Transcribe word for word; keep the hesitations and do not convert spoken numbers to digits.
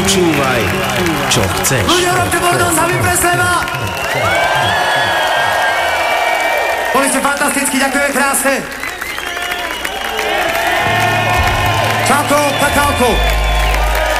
Počúvaj, čo chceš. Ľudia, robte bordel sami pre seba! Boli ste fantastickí, ďakujeme krásne. Čauko, kakálko.